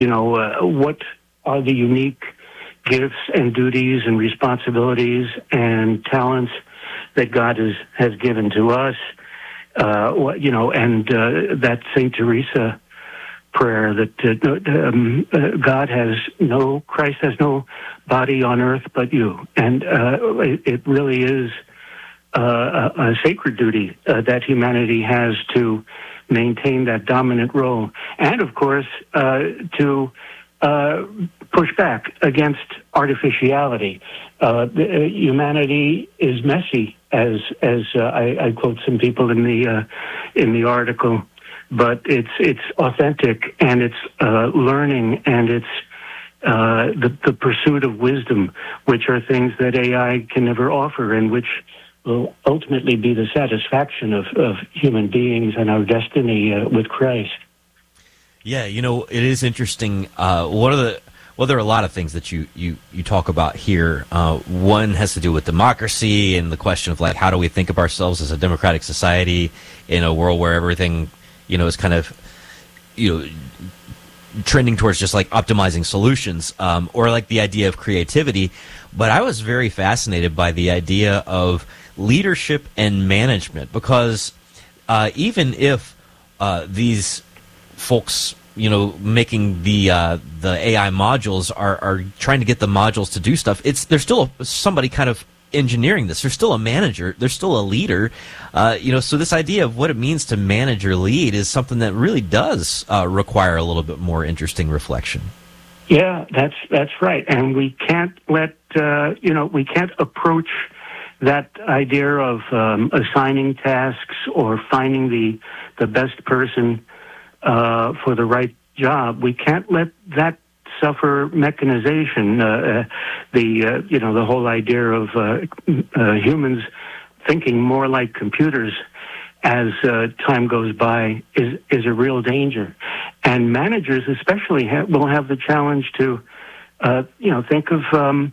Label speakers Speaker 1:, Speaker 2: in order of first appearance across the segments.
Speaker 1: what are the unique gifts and duties and responsibilities and talents that God has given to us. That St. Teresa prayer that Christ has no body on earth but you. And it really is a sacred duty that humanity has to maintain that dominant role. And, of course, to push back against artificiality. Humanity is messy, as I quote some people in the article, but it's authentic, and it's learning, and it's the pursuit of wisdom, which are things that AI can never offer, and which will ultimately be the satisfaction of human beings and our destiny with Christ.
Speaker 2: Yeah, it is interesting. There are a lot of things that you talk about here. One has to do with democracy and the question of, like, how do we think of ourselves as a democratic society in a world where everything, is kind of, trending towards just like optimizing solutions, or like the idea of creativity. But I was very fascinated by the idea of leadership and management, because even if these folks, making the AI modules are trying to get the modules to do stuff, there's still somebody kind of engineering this. There's still a manager. There's still a leader. So this idea of what it means to manage or lead is something that really does require a little bit more interesting reflection.
Speaker 1: Yeah, that's right. And we can't we can't approach that idea of assigning tasks or finding the best person for the right job. We can't let that suffer mechanization. The whole idea of humans thinking more like computers as time goes by is a real danger. And managers especially will have the challenge to think of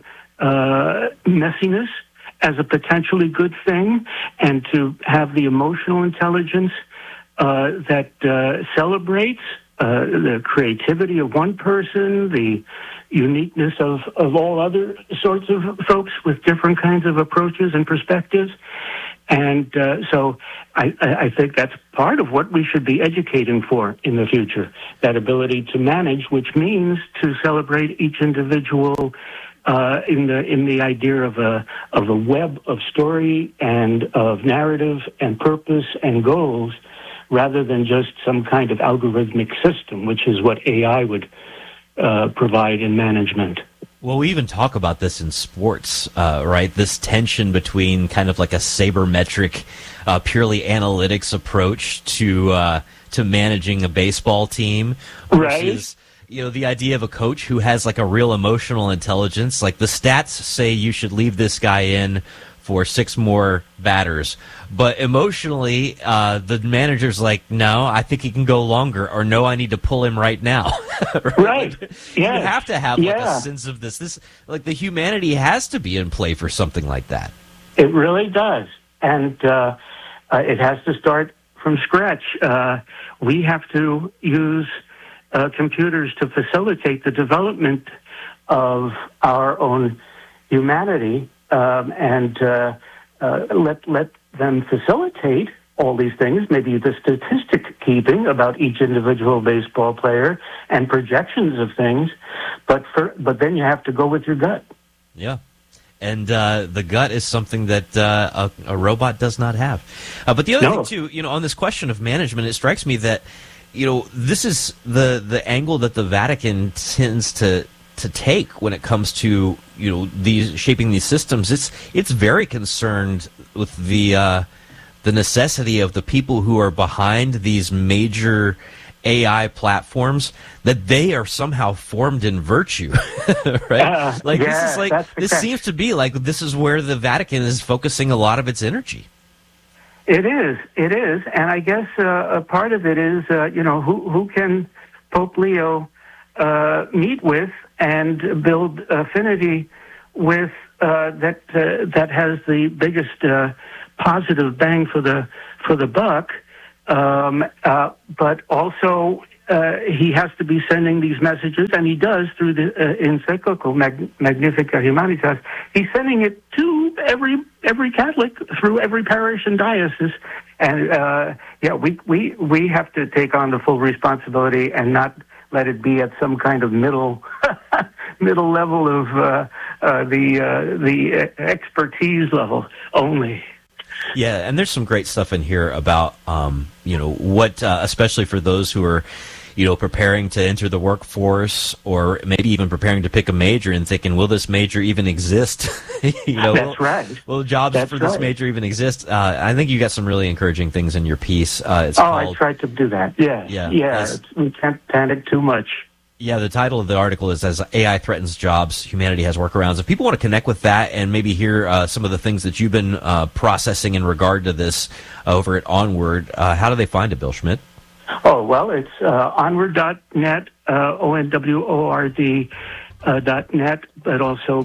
Speaker 1: messiness as a potentially good thing, and to have the emotional intelligence that celebrates the creativity of one person, the uniqueness of all other sorts of folks with different kinds of approaches and perspectives. And so I think that's part of what we should be educating for in the future, that ability to manage, which means to celebrate each individual in the idea of a web of story and of narrative and purpose and goals, rather than just some kind of algorithmic system, which is what AI would provide in management.
Speaker 2: Well, we even talk about this in sports, right? This tension between kind of like a sabermetric, purely analytics approach to managing a baseball team,
Speaker 1: right?
Speaker 2: Versus, the idea of a coach who has like a real emotional intelligence. Like the stats say you should leave this guy in for 6 more batters, but emotionally, the manager's like, no, I think he can go longer, or no, I need to pull him right now.
Speaker 1: Right.
Speaker 2: Yeah. You have to have like a sense of this, like the humanity has to be in play for something like that.
Speaker 1: It really does. And it has to start from scratch. We have to use computers to facilitate the development of our own humanity, and let them facilitate all these things, maybe the statistic keeping about each individual baseball player and projections of things, but then you have to go with your gut.
Speaker 2: Yeah. And the gut is something that a robot does not have. But the other thing, too, on this question of management, it strikes me that, this is the angle that the Vatican tends to take when it comes to shaping these systems. It's very concerned with the necessity of the people who are behind these major AI platforms, that they are somehow formed in virtue, right? This seems to be like this is where the Vatican is focusing a lot of its energy.
Speaker 1: It is, and I guess a part of it is who can Pope Leo meet with and build affinity with that has the biggest positive bang for the buck, but also he has to be sending these messages, and he does through the encyclical Magnificat Humanitas. He's sending it to every Catholic through every parish and diocese. And we have to take on the full responsibility and not let it be at some kind of middle level of the expertise level only.
Speaker 2: Yeah, and there's some great stuff in here about what especially for those who are preparing to enter the workforce, or maybe even preparing to pick a major and thinking, will this major even exist?
Speaker 1: That's right.
Speaker 2: Will jobs for this major even exist? I think you got some really encouraging things in your piece. I
Speaker 1: tried to do that. Yeah. We can't panic too much.
Speaker 2: Yeah, the title of the article is "As AI Threatens Jobs, Humanity Has Workarounds." If people want to connect with that and maybe hear some of the things that you've been processing in regard to this over at Onward, how do they find it, Bill Schmidt?
Speaker 1: Oh, well, it's onward.net, onward.net, but also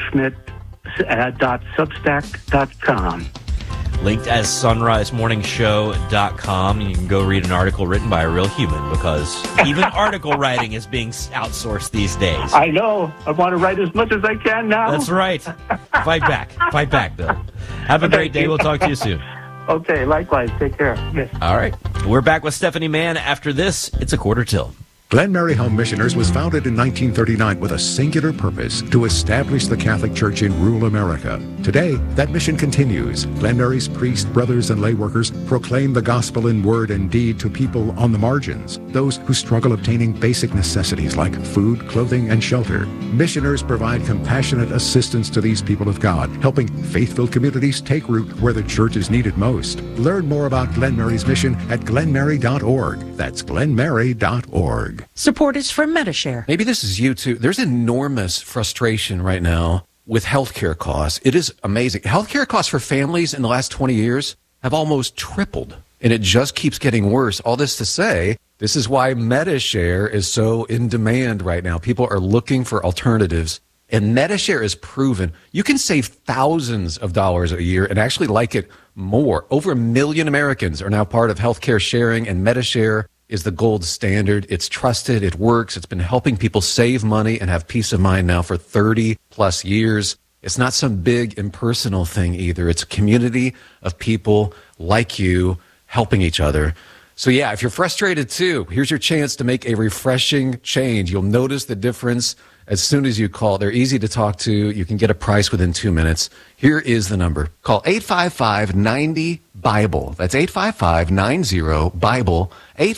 Speaker 1: billschmidt.substack.com.
Speaker 2: Linked as sunrisemorningshow.com. You can go read an article written by a real human, because even article writing is being outsourced these days.
Speaker 1: I know. I want to write as much as I can now.
Speaker 2: That's right. Fight back. Fight back, Bill. Have a great day. We'll talk to you soon.
Speaker 1: Okay, likewise. Take care. Yes.
Speaker 2: All right. We're back with Stephanie Mann. After this, it's a quarter till.
Speaker 3: Glen Mary Home Missioners was founded in 1939 with a singular purpose: to establish the Catholic Church in rural America. Today, that mission continues. Glen Mary's priests, brothers, and lay workers proclaim the gospel in word and deed to people on the margins, those who struggle obtaining basic necessities like food, clothing, and shelter. Missioners provide compassionate assistance to these people of God, helping faith-filled communities take root where the church is needed most. Learn more about Glen Mary's mission at glenmary.org. That's glenmary.org.
Speaker 4: Support is from Medi-Share.
Speaker 5: Maybe this is you too. There's enormous frustration right now with healthcare costs. It is amazing. Healthcare costs for families in the last 20 years have almost tripled, and it just keeps getting worse. All this to say, this is why Medi-Share is so in demand right now. People are looking for alternatives, and Medi-Share is proven. You can save thousands of dollars a year and actually like it more. Over 1 million Americans are now part of healthcare sharing, and Medi-Share is the gold standard. It's trusted. It works. It's been helping people save money and have peace of mind now for 30 plus years. It's not some big impersonal thing either. It's a community of people like you helping each other. So yeah, if you're frustrated too, here's your chance to make a refreshing change. You'll notice the difference as soon as you call. They're easy to talk to. You can get a price within 2 minutes. Here is the number. Call 855-90-BIBLE. That's 855-90-BIBLE.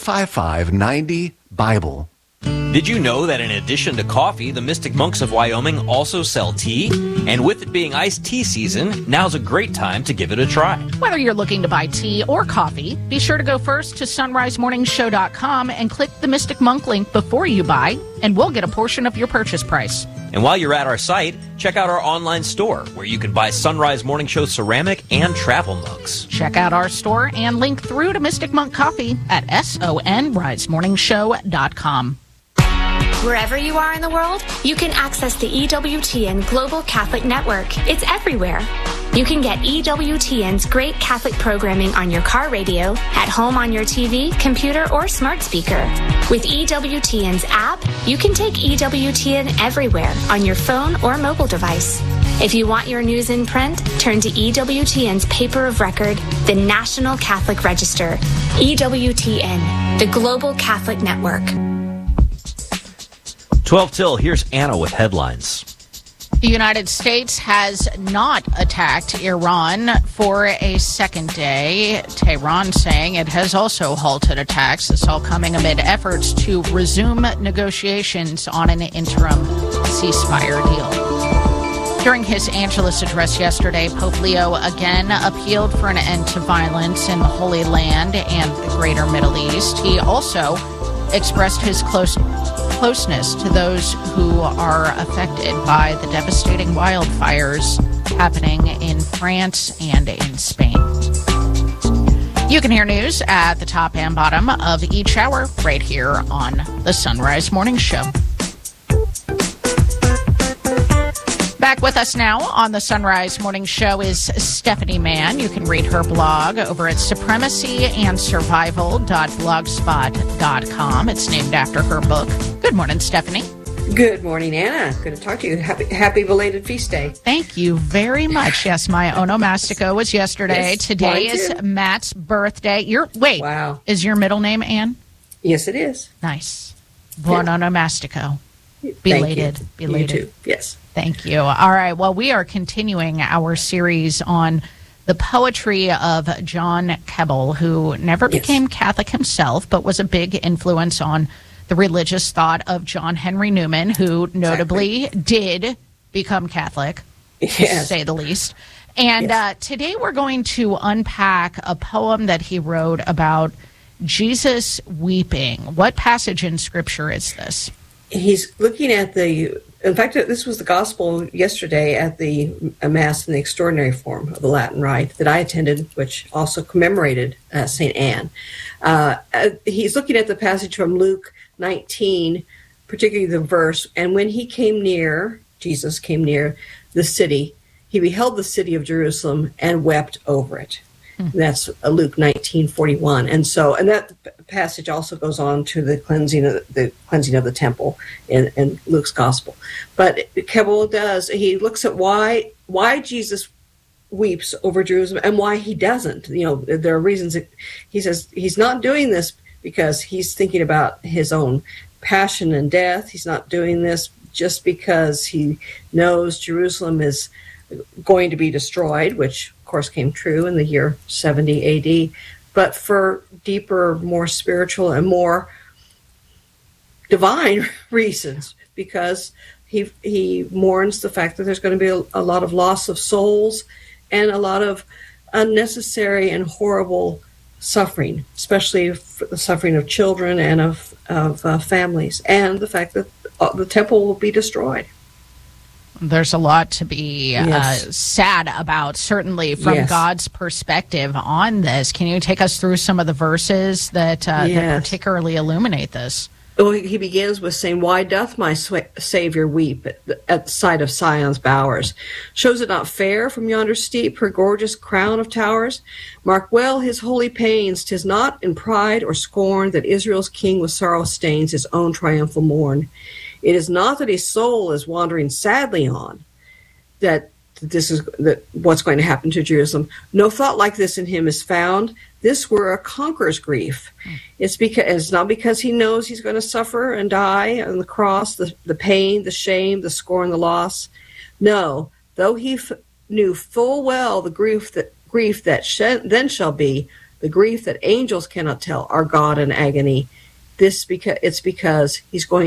Speaker 5: 855-90-BIBLE.
Speaker 2: Did you know that in addition to coffee, the Mystic Monks of Wyoming also sell tea? And with it being iced tea season, now's a great time to give it a try.
Speaker 6: Whether you're looking to buy tea or coffee, be sure to go first to sunrisemorningshow.com and click the Mystic Monk link before you buy, and we'll get a portion of your purchase price.
Speaker 2: And while you're at our site, check out our online store, where you can buy Sunrise Morning Show ceramic and travel mugs.
Speaker 6: Check out our store and link through to Mystic Monk Coffee at sonrisemorningshow.com.
Speaker 7: Wherever you are in the world, you can access the EWTN Global Catholic Network. It's everywhere. You can get EWTN's great Catholic programming on your car radio, at home on your TV, computer, or smart speaker. With EWTN's app, you can take EWTN everywhere on your phone or mobile device. If you want your news in print, turn to EWTN's paper of record, the National Catholic Register. EWTN, the Global Catholic Network.
Speaker 2: 12 till, here's Anna with headlines.
Speaker 6: The United States has not attacked Iran for a second day. Tehran saying it has also halted attacks. This all coming amid efforts to resume negotiations on an interim ceasefire deal. During his Angelus address yesterday, Pope Leo again appealed for an end to violence in the Holy Land and the greater Middle East. He also expressed his closeness to those who are affected by the devastating wildfires happening in France and in Spain. You can hear news at the top and bottom of each hour right here on the Sunrise Morning Show. Back with us now on the Sunrise Morning Show is Stephanie Mann. You can read her blog over at supremacyandsurvival.blogspot.com. It's named after her book. Good morning, Stephanie.
Speaker 8: Good morning, Anna. Good to talk to you. Happy belated feast day.
Speaker 6: Thank you very much. Yes, my onomastico was yesterday.
Speaker 8: Yes,
Speaker 6: today is Matt's birthday. Wow. Is your middle name Ann?
Speaker 8: Yes, it is.
Speaker 6: Nice. Buon onomastico. Belated.
Speaker 8: You too. Yes.
Speaker 6: Thank you. All right. Well, we are continuing our series on the poetry of John Keble, who never became Catholic himself, but was a big influence on the religious thought of John Henry Newman, who notably did become Catholic, to say the least. And today we're going to unpack a poem that he wrote about Jesus weeping. What passage in Scripture is this?
Speaker 8: He's looking at in fact, this was the gospel yesterday at the Mass in the Extraordinary Form of the Latin Rite that I attended, which also commemorated St. Anne. He's looking at the passage from Luke 19, particularly the verse, and when he came near, Jesus came near the city, he beheld the city of Jerusalem and wept over it. That's Luke 19:41, and that passage also goes on to the cleansing of the temple in Luke's gospel. But Keble he looks at why Jesus weeps over Jerusalem and why he doesn't. There are reasons he says he's not doing this because he's thinking about his own passion and death. He's not doing this just because he knows Jerusalem is going to be destroyed, which of course came true in the year 70 AD, but for deeper, more spiritual and more divine reasons, because he mourns the fact that there's going to be a lot of loss of souls and a lot of unnecessary and horrible suffering, especially the suffering of children and of families, and the fact that the temple will be destroyed.
Speaker 6: There's a lot to be sad about, certainly from God's perspective on this. Can you take us through some of the verses that particularly illuminate this?
Speaker 8: Well, he begins with saying, "Why doth my Savior weep at the sight of Sion's bowers? Shows it not fair from yonder steep her gorgeous crown of towers? Mark well his holy pains. 'Tis not in pride or scorn that Israel's king with sorrow stains his own triumphal morn. It is not that his soul is wandering sadly on, that what's going to happen to Jerusalem. No thought like this in him is found. This were a conqueror's grief. It's not because he knows he's going to suffer and die on the cross, the pain, the shame, the scorn, the loss. No, though he knew full well the grief that then shall be, the grief that angels cannot tell, our God in agony. It's because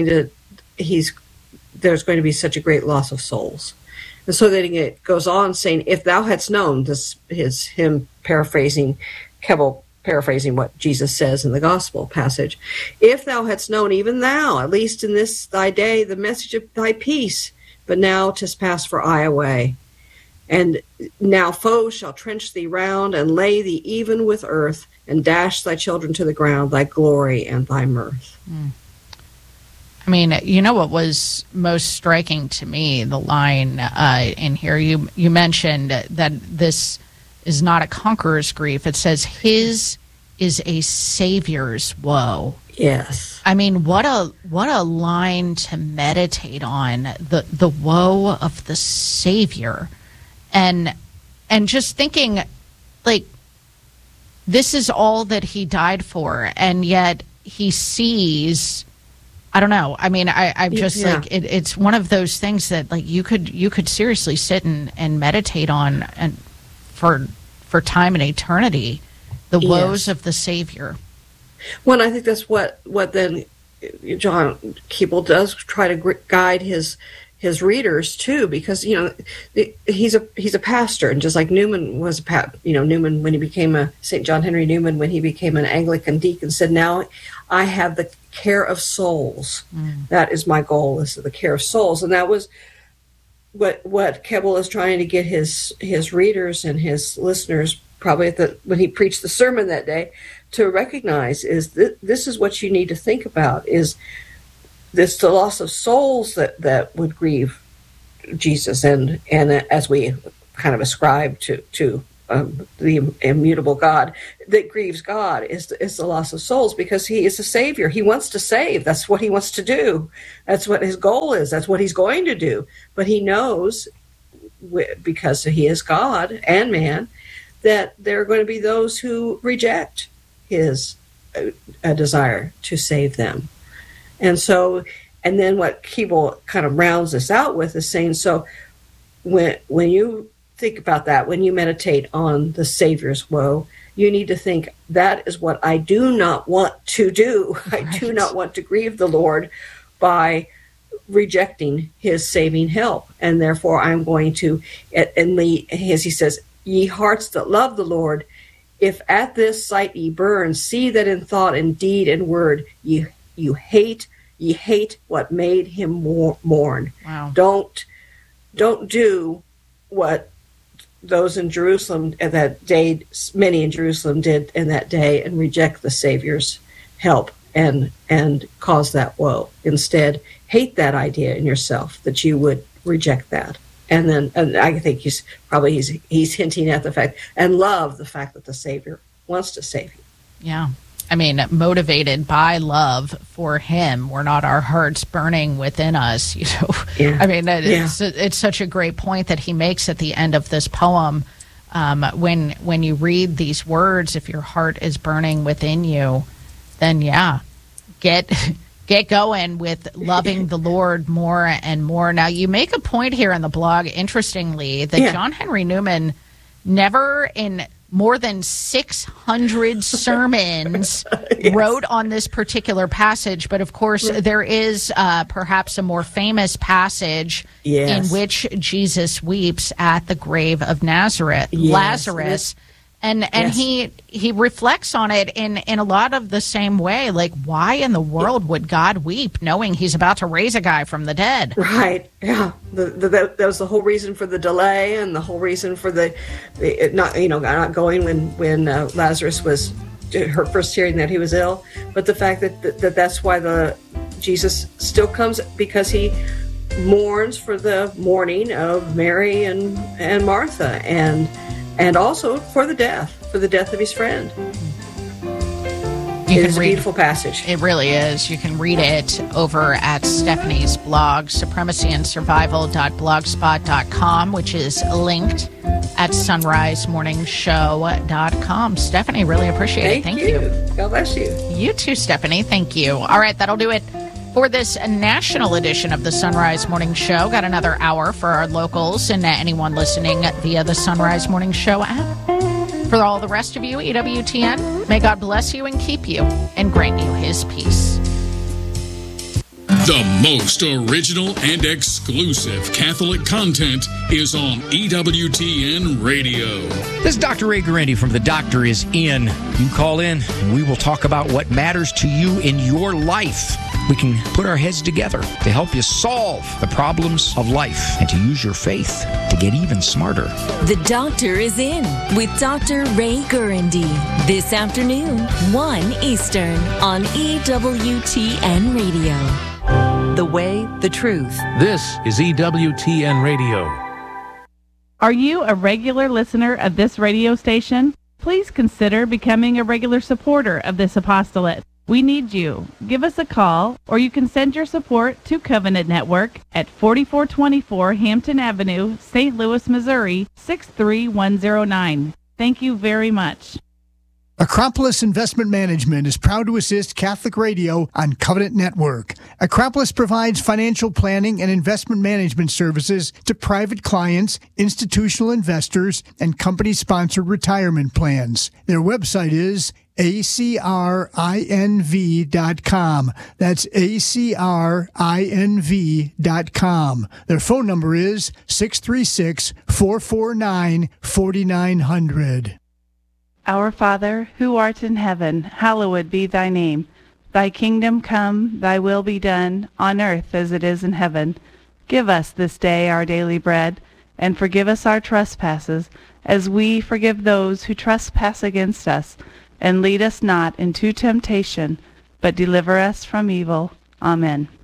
Speaker 8: there's going to be such a great loss of souls." And so then it goes on saying, "If thou hadst known," this is him paraphrasing, Keble paraphrasing what Jesus says in the gospel passage, "If thou hadst known, even thou, at least in this thy day, the message of thy peace, but now 'tis passed for aye away. And now foes shall trench thee round, and lay thee even with earth, and dash thy children to the ground, thy glory and thy mirth."
Speaker 6: I mean, what was most striking to me, the line in here, you mentioned that this is not a conqueror's grief. It says his is a savior's woe.
Speaker 8: Yes.
Speaker 6: I mean, what a line to meditate on, the woe of the Savior. And just thinking, like, this is all that he died for, and yet he sees, I don't know. I mean, I'm just like, it's one of those things that, like, you could seriously sit and meditate on, and for time and eternity, the woes of the Savior.
Speaker 8: Well, I think that's what then John Keble does try to guide his readers too, because he's a pastor, and just like Newman was Newman when he became St. John Henry Newman, when he became an Anglican deacon, said, "Now I have the care of souls. That is my goal, is the care of souls." And that was what Keble is trying to get his readers and his listeners, probably when he preached the sermon that day, to recognize is this is what you need to think about, is this the loss of souls that would grieve Jesus, and as we kind of ascribe to the immutable God that grieves God is the loss of souls, because he is a savior. He wants to save. That's what he wants to do. That's what his goal is. That's what he's going to do. But he knows, because he is God and man, that there are going to be those who reject his desire to save them. And then what Keeble kind of rounds this out with is saying, so when you think about that, when you meditate on the Savior's woe, you need to think, that is what I do not want to do. Right. I do not want to grieve the Lord by rejecting his saving help. And therefore I'm going to, as he says, ye hearts that love the Lord, if at this sight ye burn, see that in thought and deed and word ye hate what made him mourn.
Speaker 6: Wow.
Speaker 8: Don't do what those in Jerusalem at that day, many in Jerusalem did in that day, and reject the Savior's help and cause that woe. Instead, hate that idea in yourself, that you would reject that. And I think he's hinting at the fact, and love the fact that the Savior wants to save you.
Speaker 6: Yeah. I mean, motivated by love for him. We're not our hearts burning within us, you know.
Speaker 8: Yeah.
Speaker 6: I mean, it's such a great point that he makes at the end of this poem. When you read these words, if your heart is burning within you, then get going with loving the Lord more and more. Now, you make a point here in the blog, interestingly, that John Henry Newman never in more than 600 sermons wrote on this particular passage. But of course, there is perhaps a more famous passage in which Jesus weeps at the grave of Lazarus. And he reflects on it in a lot of the same way. Like, why in the world would God weep knowing he's about to raise a guy from the dead?
Speaker 8: Right. Yeah. That was the whole reason for the delay, and the whole reason for the not going when Lazarus was her first hearing that he was ill. But the fact that's why Jesus still comes, because he mourns for the mourning of Mary and Martha, and also for the death of his friend. It's a beautiful passage.
Speaker 6: It really is. You can read it over at Stephanie's blog, supremacyandsurvival.blogspot.com, which is linked at sunrisemorningshow.com. Stephanie, really appreciate it. Thank you.
Speaker 8: God bless you.
Speaker 6: You too, Stephanie. Thank you. All right, that'll do it for this national edition of the Sunrise Morning Show. Got another hour for our locals and anyone listening via the Sunrise Morning Show app. For all the rest of you, EWTN, may God bless you and keep you and grant you his peace.
Speaker 9: The most original and exclusive Catholic content is on EWTN Radio.
Speaker 10: This is Dr. Ray Guarendi from The Doctor Is In. You call in and we will talk about what matters to you in your life. We can put our heads together to help you solve the problems of life and to use your faith to get even smarter.
Speaker 11: The Doctor Is In with Dr. Ray Guarendi. This afternoon, 1 Eastern on EWTN Radio. The way, the truth.
Speaker 12: This is EWTN Radio.
Speaker 13: Are you a regular listener of this radio station? Please consider becoming a regular supporter of this apostolate. We need you. Give us a call, or you can send your support to Covenant Network at 4424 Hampton Avenue, St. Louis, Missouri, 63109. Thank you very much.
Speaker 14: Acropolis Investment Management is proud to assist Catholic Radio on Covenant Network. Acropolis provides financial planning and investment management services to private clients, institutional investors, and company-sponsored retirement plans. Their website is acrinv.com. That's acrinv.com. Their phone number is 636-449-4900.
Speaker 13: Our Father, who art in heaven, hallowed be thy name. Thy kingdom come, thy will be done, on earth as it is in heaven. Give us this day our daily bread, and forgive us our trespasses, as we forgive those who trespass against us. And lead us not into temptation, but deliver us from evil. Amen.